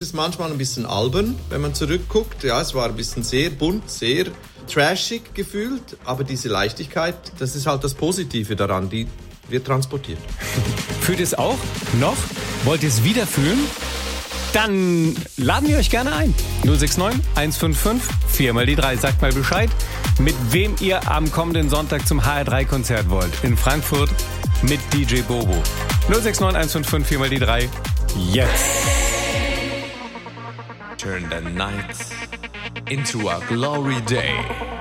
es manchmal ein bisschen albern, wenn man zurückguckt. Ja, es war ein bisschen sehr bunt, sehr trashig gefühlt, aber diese Leichtigkeit, das ist halt das Positive daran, die wird transportiert. Fühlt ihr es auch noch? Wollt ihr es wieder fühlen? Dann laden wir euch gerne ein. 069 155 4 mal die 3. Sagt mal Bescheid, mit wem ihr am kommenden Sonntag zum HR3-Konzert wollt. In Frankfurt mit DJ Bobo. 069 155 4 mal die 3. Jetzt. Turn the night into a glory day.